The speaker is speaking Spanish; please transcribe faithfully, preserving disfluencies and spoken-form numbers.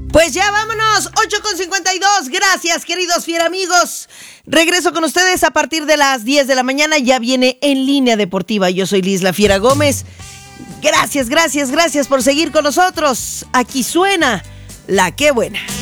Pues ya vámonos, ocho con cincuenta y dos. Gracias, queridos fieramigos. Regreso con ustedes a partir de las diez de la mañana. Ya viene En Línea Deportiva. Yo soy Liz La Fiera Gómez. Gracias, gracias, gracias por seguir con nosotros. Aquí suena La Qué Buena.